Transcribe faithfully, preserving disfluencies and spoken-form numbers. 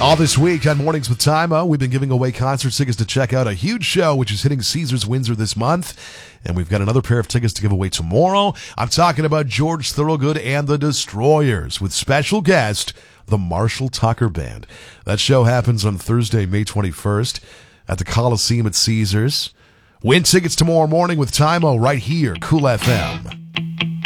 All this week on Mornings with Tymo, we've been giving away concert tickets to check out a huge show which is hitting Caesars Windsor this month. And we've got another pair of tickets to give away tomorrow. I'm talking about George Thorogood and the Destroyers with special guest, the Marshall Tucker Band. That show happens on Thursday, May twenty-first at the Coliseum at Caesars. Win tickets tomorrow morning with Tymo right here, Cool F M.